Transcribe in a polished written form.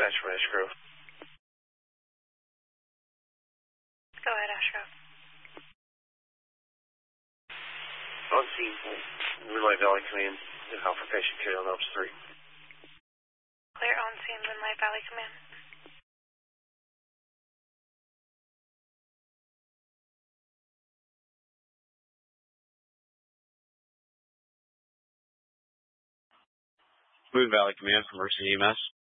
dispatch from Ash Grove. Go ahead, Ash Grove. On scene, Moonlight Valley Command, Alpha Patient Carry on Ops 3. Clear on scene, Moonlight Valley Command. Moon Valley Command from Mercy EMS.